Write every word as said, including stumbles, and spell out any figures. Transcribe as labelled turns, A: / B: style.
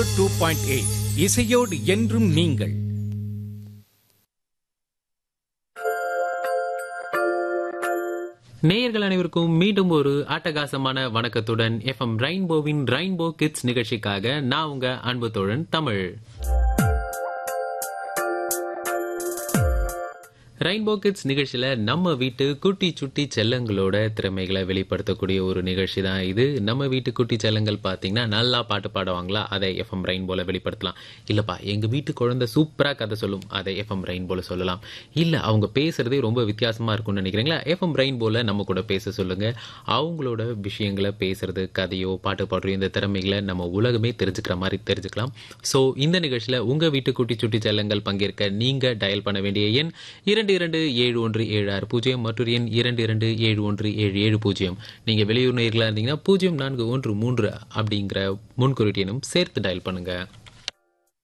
A: Two point eight இசையோடு என்றும் நீங்கள்.
B: நேயர்கள் அனைவருக்கும் மீண்டும் ஒரு அட்டகாசமான வணக்கத்துடன் எஃப்எம் ரெயின்போவின் ரெயின்போ கிட்ஸ் நிகழ்ச்சிக்காக நான் உங்க அன்பு தோழன் தமிழ். ரெயின்போ கிட்ஸ் நிகழ்ச்சியில நம்ம வீட்டு குட்டி சுட்டி செல்லங்களோட திறமைகளை வெளிப்படுத்தக்கூடிய ஒரு நிகழ்ச்சி தான் இது. நம்ம வீட்டு குட்டி செல்லங்கள் பார்த்தீங்கன்னா நல்லா பாட்டு பாடுவாங்களா, அதை எஃப்எம் ரெயின்போல வெளிப்படுத்தலாம். இல்லப்பா எங்க வீட்டு குழந்தை சூப்பரா கதை சொல்லும், அதை எஃப்எம் ரெயின்போல சொல்லலாம். இல்ல அவங்க பேசுறதே ரொம்ப வித்தியாசமா இருக்கும்னு நினைக்கிறீங்களா, எஃப்எம் ரெயின்போல நம்ம கூட பேச சொல்லுங்க. அவங்களோட விஷயங்களை பேசுறது, கதையோ பாட்டு பாடுறோம், இந்த திறமைகளை நம்ம உலகமே தெரிஞ்சுக்கிற மாதிரி தெரிஞ்சுக்கலாம். ஸோ இந்த நிகழ்ச்சியில உங்க வீட்டு குட்டி சுட்டி செல்லங்கள் பங்கேற்க நீங்க டயல் பண்ண வேண்டிய எண் இரண்டு இரண்டு ஏழு ஒன்று ஏழு ஆறு பூஜ்ஜியம், மற்றொரு எண் இரண்டு இரண்டு ஏழு ஒன்று ஏழு ஏழு பூஜ்ஜியம். நீங்க வெளியூர் நேயர்களா இருந்தீங்கன்னா பூஜ்ஜியம் நான்கு ஒன்று மூன்று அப்படிங்கிற முன்குறியீட்டையும் சேர்த்து டயல் பண்ணுங்க.